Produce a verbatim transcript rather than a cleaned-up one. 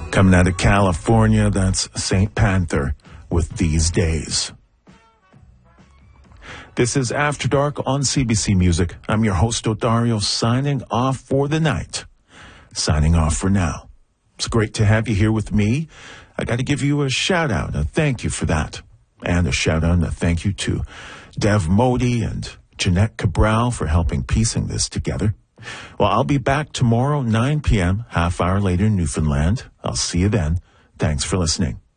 Coming out of California, that's Saint Panther with These Days. This is After Dark on C B C Music. I'm your host, Odario, signing off for the night. Signing off for now. It's great to have you here with me. I got to give you a shout out, a thank you for that. And a shout out and a thank you to Dev Modi and Jeanette Cabral for helping piecing this together. Well, I'll be back tomorrow, nine p.m., half hour later in Newfoundland. I'll see you then. Thanks for listening.